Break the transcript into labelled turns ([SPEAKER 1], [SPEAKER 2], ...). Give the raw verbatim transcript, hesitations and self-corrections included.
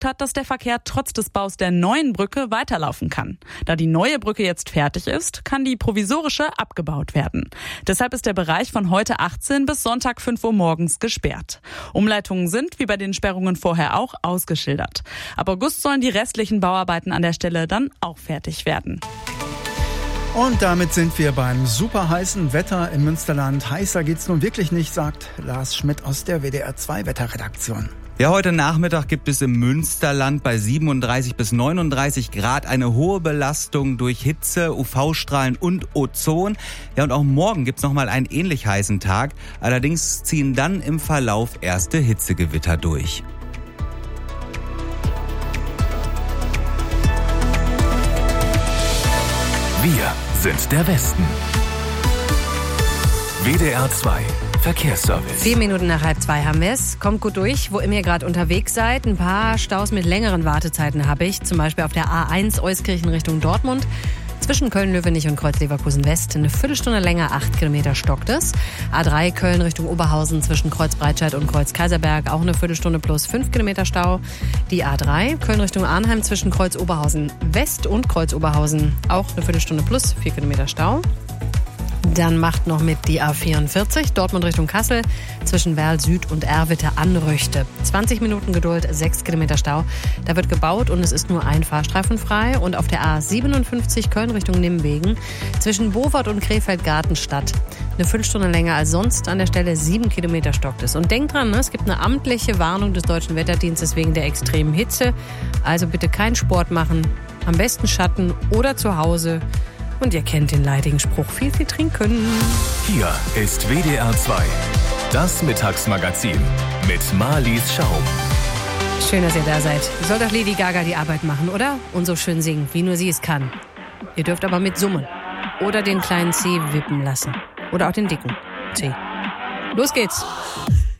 [SPEAKER 1] gesorgt hat, dass der Verkehr trotz des Baus der neuen Brücke weiterlaufen kann. Da die neue Brücke jetzt fertig ist, kann die provisorische abgebaut werden. Deshalb ist der Bereich von heute achtzehn bis Sonntag fünf Uhr morgens gesperrt. Umleitungen sind, wie bei den Sperrungen vorher auch, ausgeschildert. Ab August sollen die restlichen Bauarbeiten an der Stelle dann auch fertig werden.
[SPEAKER 2] Und damit sind wir beim super heißen Wetter im Münsterland. Heißer geht's nun wirklich nicht, sagt Lars Schmidt aus der W D R zwei Wetterredaktion.
[SPEAKER 3] Ja, heute Nachmittag gibt es im Münsterland bei siebenunddreißig bis neununddreißig Grad eine hohe Belastung durch Hitze, U V-Strahlen und Ozon. Ja, und auch morgen gibt's nochmal einen ähnlich heißen Tag. Allerdings ziehen dann im Verlauf erste Hitzegewitter durch.
[SPEAKER 4] Wir sind der Westen. W D R zwei Verkehrsservice.
[SPEAKER 5] Vier Minuten nach halb zwei haben wir es. Kommt gut durch, wo immer ihr gerade unterwegs seid. Ein paar Staus mit längeren Wartezeiten habe ich. Zum Beispiel auf der A eins Euskirchen Richtung Dortmund. Zwischen Köln-Löwenich und Kreuz-Leverkusen-West eine Viertelstunde länger, acht Kilometer stockt es. A drei Köln Richtung Oberhausen zwischen Kreuz-Breitscheid und Kreuz-Kaiserberg auch eine Viertelstunde plus fünf Kilometer Stau. Die A drei Köln Richtung Arnheim zwischen Kreuz-Oberhausen-West und Kreuz-Oberhausen auch eine Viertelstunde plus vier Kilometer Stau. Dann macht noch mit die A vierundvierzig Dortmund Richtung Kassel zwischen Werl Süd und Erwitte Anrüchte. zwanzig Minuten Geduld, sechs Kilometer Stau. Da wird gebaut und es ist nur ein Fahrstreifen frei. Und auf der A siebenundfünfzig Köln Richtung Nimwegen zwischen Bovard und Krefeld-Gartenstadt eine Viertelstunde länger als sonst. An der Stelle sieben Kilometer stockt es. Und denkt dran, es gibt eine amtliche Warnung des Deutschen Wetterdienstes wegen der extremen Hitze. Also bitte keinen Sport machen, am besten Schatten oder zu Hause. Und ihr kennt den leidigen Spruch, viel, viel trinken.
[SPEAKER 4] Hier ist W D R zwei, das Mittagsmagazin mit Marlies Schaum.
[SPEAKER 5] Schön, dass ihr da seid. Soll doch Lady Gaga die Arbeit machen, oder? Und so schön singen, wie nur sie es kann. Ihr dürft aber mit summen. Oder den kleinen C wippen lassen. Oder auch den dicken C. Los geht's.